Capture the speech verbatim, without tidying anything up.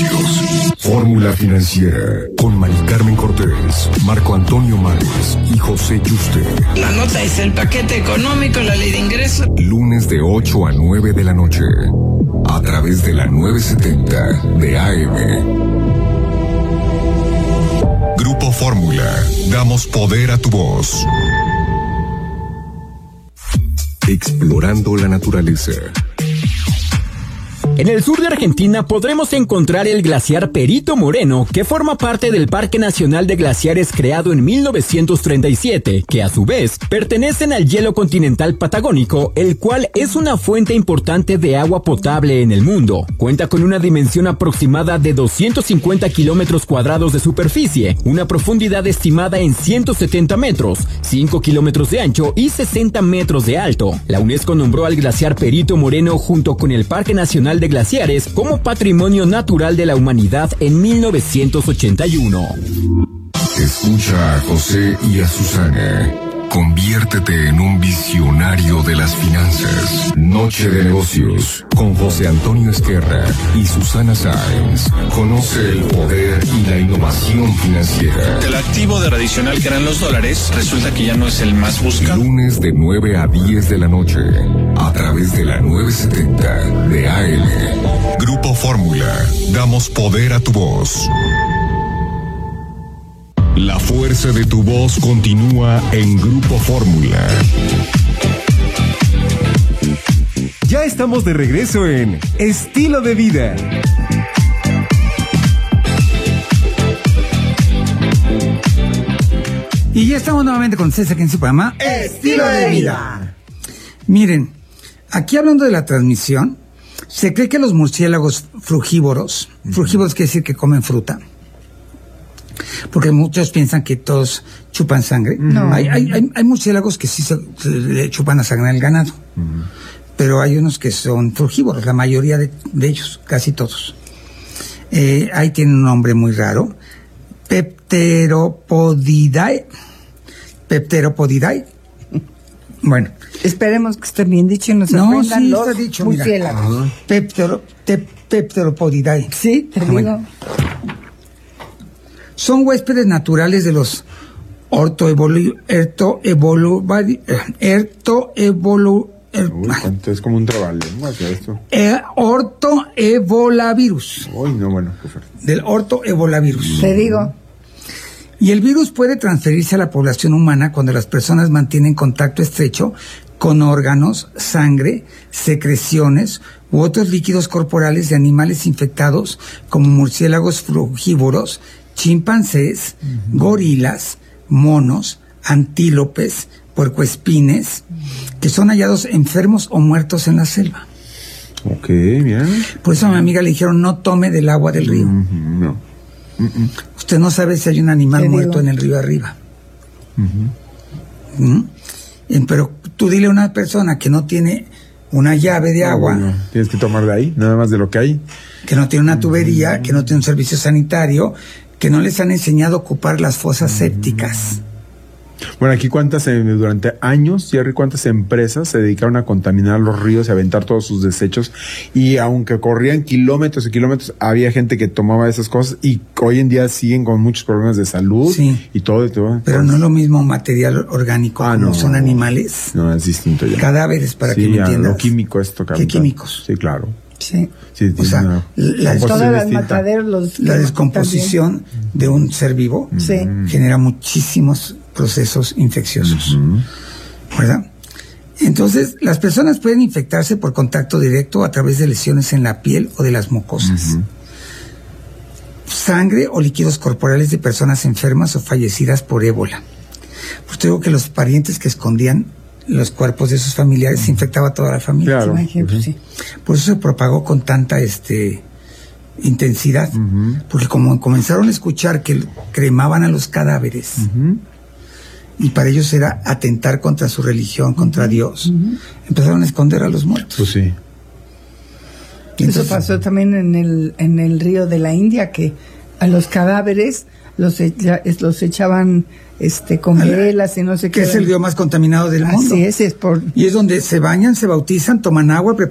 negocios. Fórmula Financiera con Mari Carmen Cortés, Marco Antonio Mares y José Yuste. La nota es el paquete económico, la ley de ingresos. Lunes de ocho a nueve de la noche, a través de la novecientos setenta de A M. Grupo Fórmula, damos poder a tu voz. Explorando la naturaleza. En el sur de Argentina podremos encontrar el glaciar Perito Moreno, que forma parte del Parque Nacional de Glaciares creado en mil novecientos treinta y siete, que a su vez pertenecen al hielo continental patagónico, el cual es una fuente importante de agua potable en el mundo. Cuenta con una dimensión aproximada de doscientos cincuenta kilómetros cuadrados de superficie, una profundidad estimada en ciento setenta metros, cinco kilómetros de ancho y sesenta metros de alto. La UNESCO nombró al glaciar Perito Moreno junto con el Parque Nacional de Glaciares como Patrimonio Natural de la Humanidad en mil novecientos ochenta y uno. Escucha a José y a Susana. Conviértete en un visionario de las finanzas. Noche de negocios con José Antonio Esquerra y Susana Sáenz. Conoce el poder y la innovación financiera. El activo de tradicional que eran los dólares resulta que ya no es el más buscado. Lunes de nueve a diez de la noche, a través de la novecientos setenta de A M. Grupo Fórmula, damos poder a tu voz. La fuerza de tu voz continúa en Grupo Fórmula. Ya estamos de regreso en Estilo de Vida. Y ya estamos nuevamente con César, que en su programa Estilo de Vida. Miren, aquí hablando de la transmisión, se cree que los murciélagos frugívoros, uh-huh. frugívoros quiere decir que comen fruta, porque muchos piensan que todos chupan sangre. No. Hay, hay, hay, hay murciélagos que sí se, se le chupan la sangre al ganado, uh-huh. pero hay unos que son frugívoros, la mayoría de, de ellos, casi todos. Eh, ahí tienen un nombre muy raro, Pteropodidae. Pteropodidae. Bueno. Esperemos que esté bien dicho y nos no, aprendan sí, los está dicho, murciélagos. Ptero, Pteropodidae. Sí, te bueno. digo. Son huéspedes naturales de los ortoevolu... Ertoevolu... Ertoevolu... Er, Uy, ¿cuánto? Es como un trabalenguas esto. Eh, ortoevolavirus. Uy, no, bueno. Pues, del ortoevolavirus. Te digo. Y el virus puede transferirse a la población humana cuando las personas mantienen contacto estrecho con órganos, sangre, secreciones u otros líquidos corporales de animales infectados como murciélagos frugívoros, chimpancés, uh-huh. gorilas, monos, antílopes, puercoespines, uh-huh. que son hallados enfermos o muertos en la selva. Ok, bien. Por eso a mi amiga le dijeron no tome del agua del río. Uh-huh, no. Uh-uh. Usted no sabe si hay un animal muerto en el río arriba. Uh-huh. ¿Mm? Pero tú dile a una persona que no tiene una llave de agua. No, bueno, tienes que tomar de ahí, nada más de lo que hay. Que no tiene una tubería, uh-huh. que no tiene un servicio sanitario, que no les han enseñado a ocupar las fosas uh-huh. sépticas. Bueno, aquí cuántas, eh, durante años, Jerry, cuántas empresas se dedicaron a contaminar los ríos y a aventar todos sus desechos, y aunque corrían kilómetros y kilómetros, había gente que tomaba esas cosas, y hoy en día siguen con muchos problemas de salud, sí. y todo, y todo. Pero no es lo mismo material orgánico, ah, como no, son animales. No, es distinto ya. Cadáveres, para sí, que me entiendas. Lo químico es tocar. ¿Qué químicos? Sí, claro. Sí. sí o sea, la, todas las mataderos, los, la descomposición también. De un ser vivo sí. genera muchísimos procesos infecciosos, uh-huh. ¿verdad? Entonces, las personas pueden infectarse por contacto directo a través de lesiones en la piel o de las mucosas. Uh-huh. Sangre o líquidos corporales de personas enfermas o fallecidas por ébola. Pues te digo que los parientes que escondían los cuerpos de sus familiares uh-huh. se infectaba a toda la familia. Claro. Ejemplo, uh-huh. sí. Por eso se propagó con tanta este intensidad, uh-huh. porque como comenzaron a escuchar que cremaban a los cadáveres, uh-huh. y para ellos era atentar contra su religión, contra Dios, uh-huh. empezaron a esconder a los muertos. Pues sí. Entonces, eso pasó también en el en el río de la India, que a los cadáveres los, echa, los echaban este con velas y no sé qué. Que es el río más contaminado del mundo. Así es, es por... Y es donde se bañan, se bautizan, toman agua,